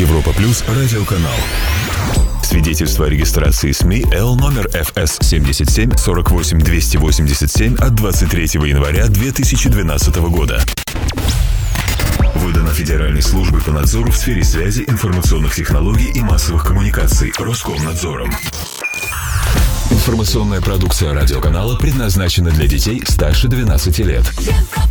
Европа Плюс радиоканал. Свидетельство о регистрации СМИ Л номер ФС 77 48 287 от 23 января 2012 года. Выдано Федеральной службой по надзору в сфере связи, информационных технологий и массовых коммуникаций Роскомнадзором. Информационная продукция радиоканала предназначена для детей старше 12 лет.